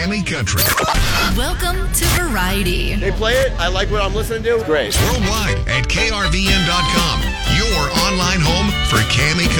Cami Country. Welcome to Variety. They play it. I like what I'm listening to. Great. Worldwide at krvn.com. Your online home for Cami Country.